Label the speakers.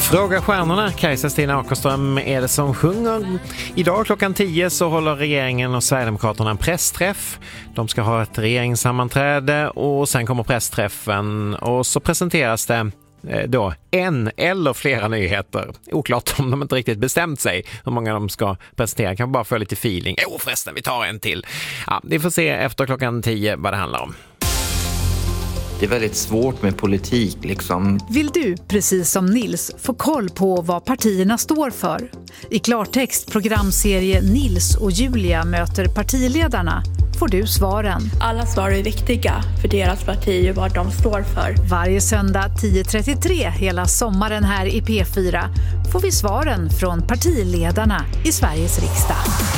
Speaker 1: Fråga stjärnorna, Kajsa Stina Åkerström är det som sjunger. Idag klockan 10 så håller regeringen och Sverigedemokraterna en pressträff. De ska ha ett regeringssammanträde och sen kommer pressträffen och så presenteras det då en eller flera nyheter. Oklart om de inte riktigt bestämt sig hur många de ska presentera. Kan bara få lite feeling. Förresten, vi tar en till. Ja, vi får se efter klockan 10 vad det handlar om.
Speaker 2: Det är väldigt svårt med politik liksom.
Speaker 3: Vill du, precis som Nils, få koll på vad partierna står för? I klartext programserie Nils och Julia möter partiledarna får du svaren.
Speaker 4: Alla svar är viktiga för deras parti och vad de står för.
Speaker 3: Varje söndag 10.33 hela sommaren här i P4 får vi svaren från partiledarna i Sveriges riksdag.